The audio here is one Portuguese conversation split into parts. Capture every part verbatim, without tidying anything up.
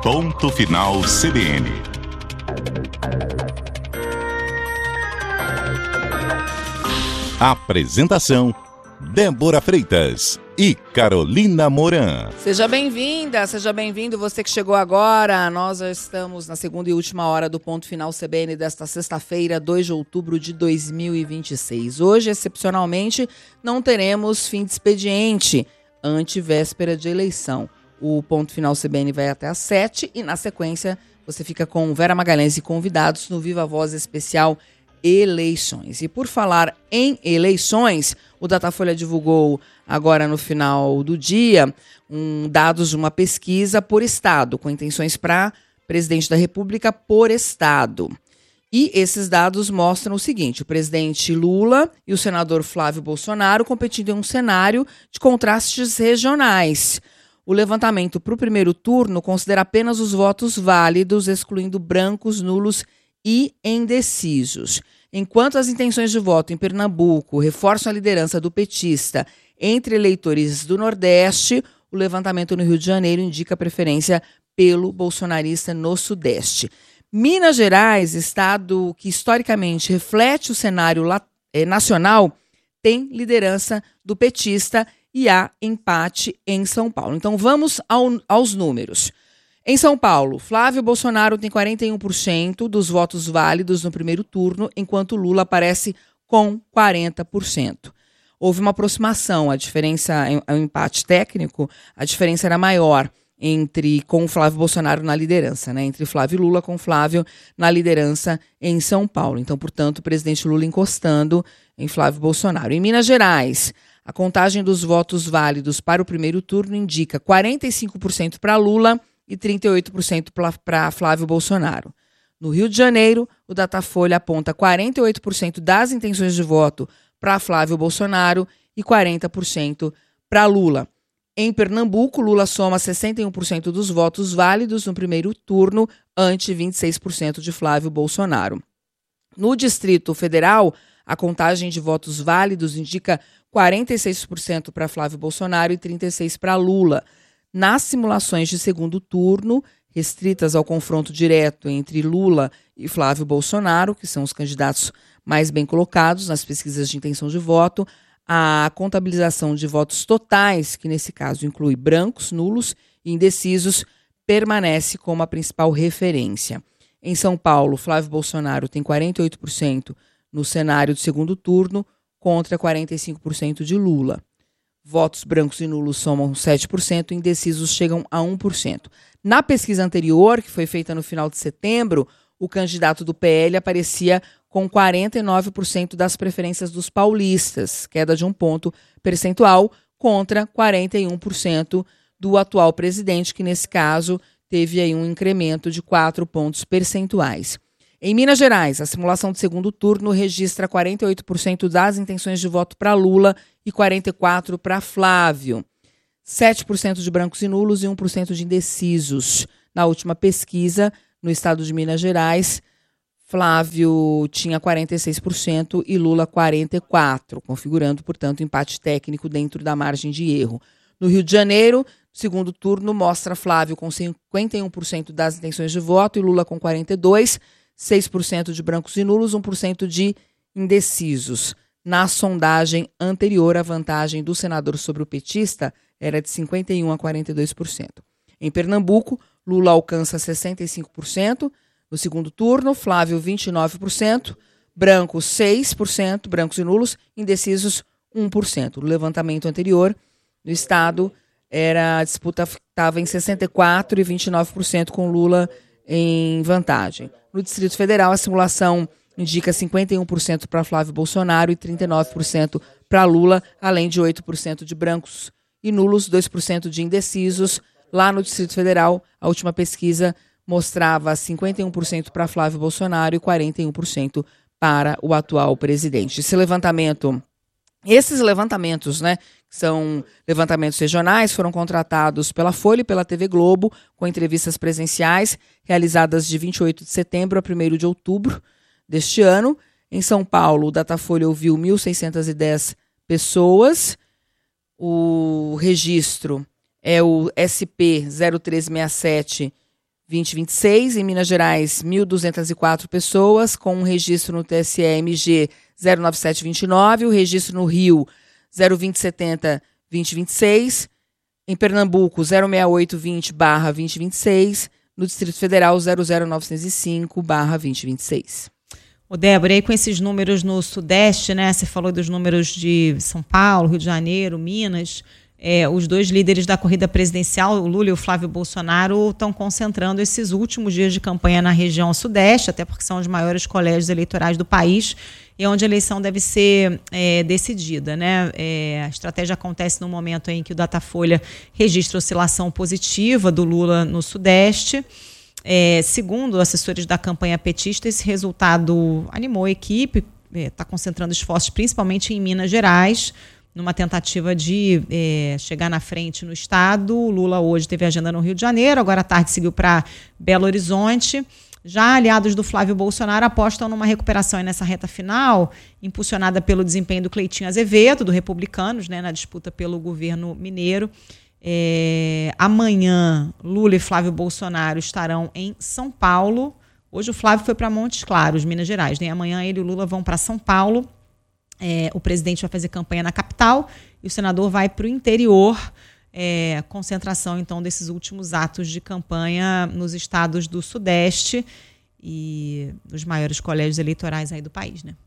Ponto Final C B N. Apresentação: Débora Freitas e Carolina Moran. Seja bem-vinda, seja bem-vindo você que chegou agora. Nós já estamos na segunda e última hora do Ponto Final C B N desta sexta-feira, dois de outubro de dois mil e vinte e seis. Hoje, excepcionalmente, não teremos fim de expediente, antevéspera de eleição. O Ponto Final C B N vai até às sete e, na sequência, você fica com Vera Magalhães e convidados no Viva Voz especial Eleições. E por falar em eleições, o Datafolha divulgou agora no final do dia um, dados de uma pesquisa por estado, com intenções para presidente da República por estado. E esses dados mostram o seguinte: o presidente Lula e o senador Flávio Bolsonaro competindo em um cenário de contrastes regionais. O levantamento para o primeiro turno considera apenas os votos válidos, excluindo brancos, nulos e indecisos. Enquanto as intenções de voto em Pernambuco reforçam a liderança do petista entre eleitores do Nordeste, o levantamento no Rio de Janeiro indica preferência pelo bolsonarista no Sudeste. Minas Gerais, estado que historicamente reflete o cenário eh, nacional, tem liderança do petista e há empate em São Paulo. Então vamos ao, aos números. Em São Paulo, Flávio Bolsonaro tem quarenta e um por cento dos votos válidos no primeiro turno, enquanto Lula aparece com quarenta por cento. Houve uma aproximação, a diferença, é um empate técnico, a diferença era maior entre com Flávio Bolsonaro na liderança, né? Entre Flávio e Lula com Flávio na liderança em São Paulo. Então, portanto, o presidente Lula encostando em Flávio Bolsonaro. Em Minas Gerais, a contagem dos votos válidos para o primeiro turno indica quarenta e cinco por cento para Lula e trinta e oito por cento para Flávio Bolsonaro. No Rio de Janeiro, o Datafolha aponta quarenta e oito por cento das intenções de voto para Flávio Bolsonaro e quarenta por cento para Lula. Em Pernambuco, Lula soma sessenta e um por cento dos votos válidos no primeiro turno, ante vinte e seis por cento de Flávio Bolsonaro. No Distrito Federal, a contagem de votos válidos indica quarenta e seis por cento para Flávio Bolsonaro e trinta e seis por cento para Lula. Nas simulações de segundo turno, restritas ao confronto direto entre Lula e Flávio Bolsonaro, que são os candidatos mais bem colocados nas pesquisas de intenção de voto, a contabilização de votos totais, que nesse caso inclui brancos, nulos e indecisos, permanece como a principal referência. Em São Paulo, Flávio Bolsonaro tem quarenta e oito por cento no cenário de segundo turno, contra quarenta e cinco por cento de Lula. Votos brancos e nulos somam sete por cento, indecisos chegam a um por cento. Na pesquisa anterior, que foi feita no final de setembro, o candidato do P L aparecia com quarenta e nove por cento das preferências dos paulistas, queda de um ponto percentual, contra quarenta e um por cento do atual presidente, que nesse caso teve aí um incremento de quatro pontos percentuais. Em Minas Gerais, a simulação de segundo turno registra quarenta e oito por cento das intenções de voto para Lula e quarenta e quatro por cento para Flávio. sete por cento de brancos e nulos e um por cento de indecisos. Na última pesquisa, no estado de Minas Gerais, Flávio tinha quarenta e seis por cento e Lula quarenta e quatro por cento, configurando, portanto, empate técnico dentro da margem de erro. No Rio de Janeiro, o segundo turno mostra Flávio com cinquenta e um por cento das intenções de voto e Lula com quarenta e dois por cento. seis por cento de brancos e nulos, um por cento de indecisos. Na sondagem anterior, a vantagem do senador sobre o petista era de cinquenta e um por cento a quarenta e dois por cento. Em Pernambuco, Lula alcança sessenta e cinco por cento. No segundo turno, Flávio vinte e nove por cento, brancos seis por cento, brancos e nulos, indecisos um por cento. No levantamento anterior, no estado, era, a disputa estava em sessenta e quatro por cento e vinte e nove por cento com Lula em vantagem. No Distrito Federal, a simulação indica cinquenta e um por cento para Flávio Bolsonaro e trinta e nove por cento para Lula, além de oito por cento de brancos e nulos, dois por cento de indecisos. Lá no Distrito Federal, a última pesquisa mostrava cinquenta e um por cento para Flávio Bolsonaro e quarenta e um por cento para o atual presidente. Esse levantamento, esses levantamentos, né, são levantamentos regionais, foram contratados pela Folha e pela T V Globo, com entrevistas presenciais realizadas de vinte e oito de setembro a primeiro de outubro deste ano. Em São Paulo, o Datafolha ouviu mil seiscentas e dez pessoas. O registro é o S P zero três seis sete vinte e vinte e seis. Em Minas Gerais, mil duzentas e quatro pessoas, com um registro no T S E M G zero nove sete dois nove, o registro no Rio zero vinte setenta vinte vinte e seis, em Pernambuco zero seis oito vinte barra vinte vinte e seis, no Distrito Federal zero zero nove zero cinco barra vinte vinte e seis. Ô Débora, aí com esses números no Sudeste, né? Você falou dos números de São Paulo, Rio de Janeiro, Minas. É, os dois líderes da corrida presidencial, o Lula e o Flávio Bolsonaro, estão concentrando esses últimos dias de campanha na região Sudeste, até porque são os maiores colégios eleitorais do país e onde a eleição deve ser é, decidida, né? É, a estratégia acontece no momento em que o Datafolha registra oscilação positiva do Lula no Sudeste. É, segundo assessores da campanha petista, esse resultado animou a equipe, está é, concentrando esforços principalmente em Minas Gerais, numa tentativa de é, chegar na frente no estado. O Lula hoje teve agenda no Rio de Janeiro, agora à tarde seguiu para Belo Horizonte. Já aliados do Flávio Bolsonaro apostam numa recuperação aí nessa reta final, impulsionada pelo desempenho do Cleitinho Azevedo, do Republicanos, né, na disputa pelo governo mineiro. É, amanhã, Lula e Flávio Bolsonaro estarão em São Paulo. Hoje o Flávio foi para Montes Claros, Minas Gerais, né? Amanhã ele e o Lula vão para São Paulo. É, o presidente vai fazer campanha na capital e o senador vai para o interior. É, concentração, então, desses últimos atos de campanha nos estados do Sudeste e dos maiores colégios eleitorais aí do país, né?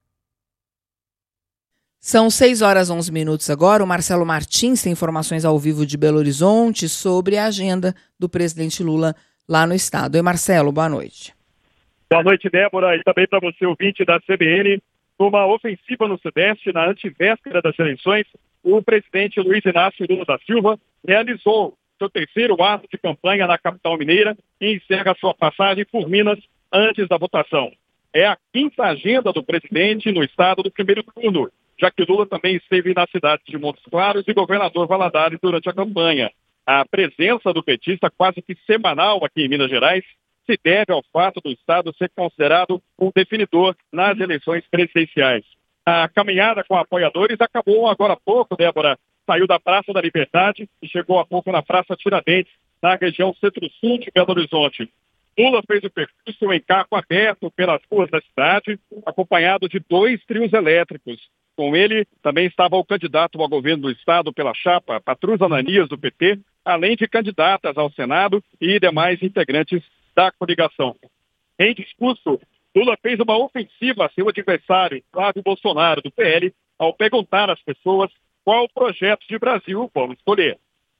São seis horas e onze minutos agora. O Marcelo Martins tem informações ao vivo de Belo Horizonte sobre a agenda do presidente Lula lá no estado. Oi, Marcelo, boa noite. Boa noite, Débora, e também para você, ouvinte da C B N. Uma ofensiva no Sudeste, na antivéspera das eleições, o presidente Luiz Inácio Lula da Silva realizou seu terceiro ato de campanha na capital mineira e encerra sua passagem por Minas antes da votação. É a quinta agenda do presidente no estado do primeiro turno, já que Lula também esteve na cidade de Montes Claros e Governador Valadares durante a campanha. A presença do petista quase que semanal aqui em Minas Gerais se deve ao fato do estado ser considerado um definidor nas eleições presidenciais. A caminhada com apoiadores acabou agora há pouco, Débora. Saiu da Praça da Liberdade e chegou há pouco na Praça Tiradentes, na região centro-sul de Belo Horizonte. Lula fez o percurso em carro aberto pelas ruas da cidade, acompanhado de dois trios elétricos. Com ele também estava o candidato ao governo do estado pela chapa, Patrus Ananias, do P T, além de candidatas ao Senado e demais integrantes da coligação. Em discurso, Lula fez uma ofensiva a seu adversário, Flávio Bolsonaro, do P L, ao perguntar às pessoas qual projeto de Brasil vão escolher.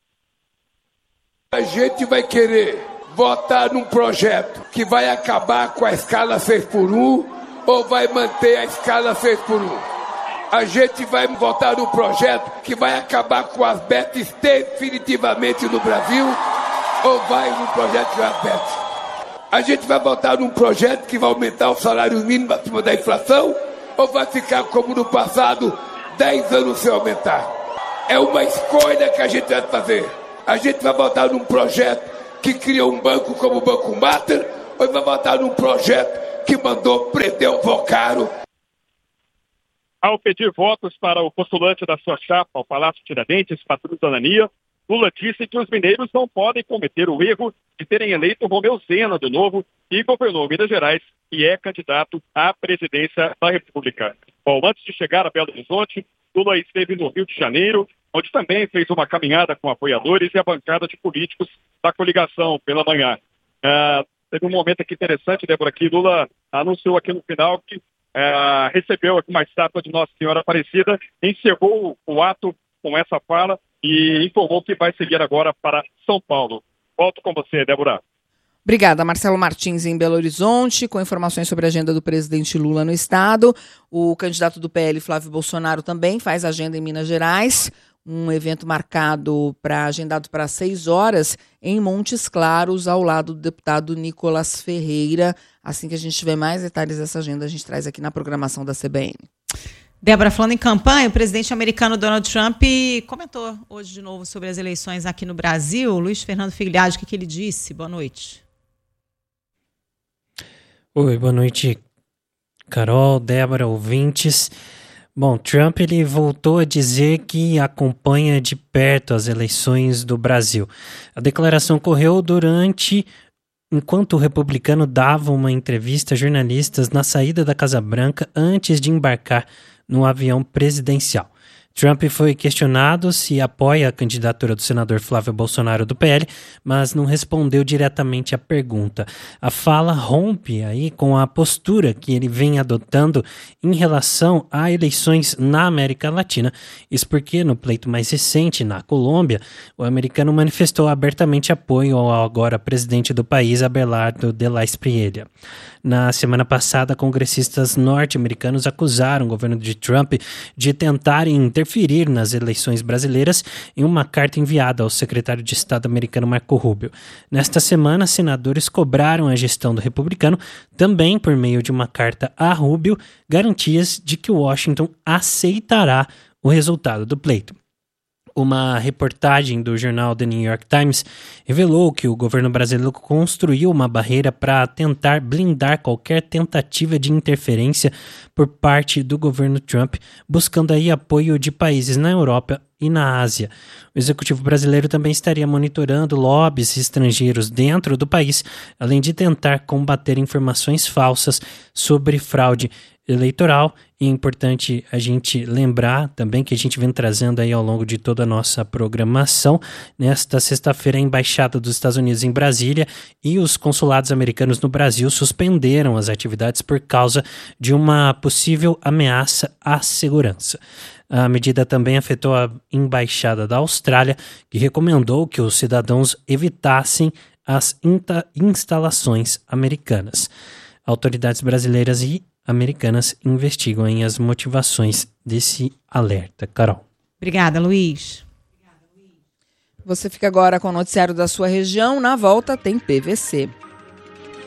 A gente vai querer votar num projeto que vai acabar com a escala seis por um ou vai manter a escala seis por um? A gente vai votar num projeto que vai acabar com as betes definitivamente no Brasil ou vai num projeto de as betes? A gente vai votar num projeto que vai aumentar o salário mínimo acima da inflação ou vai ficar como no passado, dez anos sem aumentar? É uma escolha que a gente vai fazer. A gente vai votar num projeto que cria um banco como o Banco Mater ou vai votar num projeto que mandou prender o Vocaro? Ao pedir votos para o postulante da sua chapa ao Palácio Tiradentes, Patrus Ananias, Lula disse que os mineiros não podem cometer o erro de terem eleito Romeu Zema de novo e governou Minas Gerais e é candidato à presidência da República. Bom, antes de chegar a Belo Horizonte, Lula esteve no Rio de Janeiro, onde também fez uma caminhada com apoiadores e a bancada de políticos da coligação pela manhã. Uh, teve um momento aqui interessante, Débora, que Lula anunciou aqui no final que uh, recebeu uma estátua de Nossa Senhora Aparecida, encerrou o, o ato com essa fala e informou que vai seguir agora para São Paulo. Volto com você, Débora. Obrigada, Marcelo Martins em Belo Horizonte, com informações sobre a agenda do presidente Lula no estado. O candidato do P L, Flávio Bolsonaro, também faz agenda em Minas Gerais. Um evento marcado, para agendado para seis horas, em Montes Claros, ao lado do deputado Nicolas Ferreira. Assim que a gente tiver mais detalhes dessa agenda, a gente traz aqui na programação da C B N. Débora, falando em campanha, o presidente americano Donald Trump comentou hoje de novo sobre as eleições aqui no Brasil. Luiz Fernando Figliage, o que, que ele disse? Boa noite. Oi, boa noite, Carol, Débora, ouvintes. Bom, Trump ele voltou a dizer que acompanha de perto as eleições do Brasil. A declaração ocorreu durante enquanto o republicano dava uma entrevista a jornalistas na saída da Casa Branca antes de embarcar no avião presidencial. Trump foi questionado se apoia a candidatura do senador Flávio Bolsonaro do P L, mas não respondeu diretamente à pergunta. A fala rompe aí com a postura que ele vem adotando em relação a eleições na América Latina. Isso porque, no pleito mais recente, na Colômbia, o americano manifestou abertamente apoio ao agora presidente do país, Abelardo de la Espriella. Na semana passada, congressistas norte-americanos acusaram o governo de Trump de tentarem interferir nas eleições brasileiras em uma carta enviada ao secretário de Estado americano Marco Rubio. Nesta semana, senadores cobraram a gestão do republicano, também por meio de uma carta a Rubio, garantias de que Washington aceitará o resultado do pleito. Uma reportagem do jornal The New York Times revelou que o governo brasileiro construiu uma barreira para tentar blindar qualquer tentativa de interferência por parte do governo Trump, buscando aí apoio de países na Europa e na Ásia. O executivo brasileiro também estaria monitorando lobbies estrangeiros dentro do país, além de tentar combater informações falsas sobre fraude eleitoral. E é importante a gente lembrar também que a gente vem trazendo aí ao longo de toda a nossa programação. Nesta sexta-feira, a Embaixada dos Estados Unidos em Brasília e os consulados americanos no Brasil suspenderam as atividades por causa de uma possível ameaça à segurança. A medida também afetou a Embaixada da Austrália, que recomendou que os cidadãos evitassem as inta- instalações americanas. Autoridades brasileiras e americanas investigam em as motivações desse alerta. Carol. Obrigada, Luiz. Você fica agora com o noticiário da sua região. Na volta tem P V C.